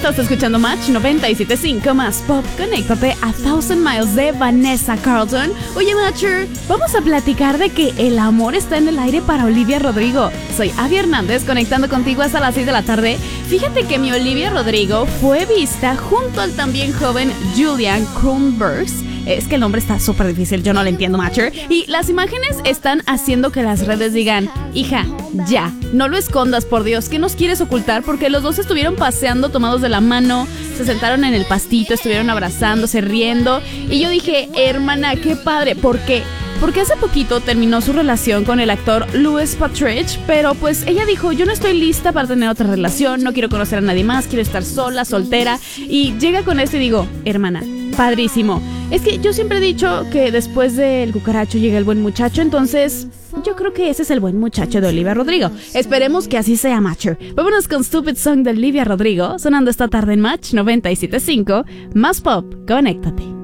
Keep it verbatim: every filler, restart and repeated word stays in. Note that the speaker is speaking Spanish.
Estás escuchando Match noventa y siete punto cinco más pop. Conéctate a Thousand Miles de Vanessa Carlton. Oye, Matcher, vamos a platicar de que el amor está en el aire para Olivia Rodrigo. Soy Abby Hernández, conectando contigo hasta las seis de la tarde. Fíjate que mi Olivia Rodrigo fue vista junto al también joven Julian Kronberg. Es que el nombre está súper difícil, yo no lo entiendo, Matcher. Y las imágenes están haciendo que las redes digan: hija, ya, no lo escondas, por Dios, ¿qué nos quieres ocultar? Porque los dos estuvieron paseando tomados de la mano, se sentaron en el pastito, estuvieron abrazándose, riendo. Y yo dije, hermana, qué padre. ¿Por qué? Porque hace poquito terminó su relación con el actor Louis Partridge, pero pues ella dijo, yo no estoy lista para tener otra relación, no quiero conocer a nadie más, quiero estar sola, soltera. Y llega con esto y digo, hermana, padrísimo. Es que yo siempre he dicho que después del cucaracho llega el buen muchacho, entonces yo creo que ese es el buen muchacho de Olivia Rodrigo. Esperemos que así sea, Matcher. Vámonos con Stupid Song de Olivia Rodrigo, sonando esta tarde en Match noventa y siete punto cinco, más pop, conéctate.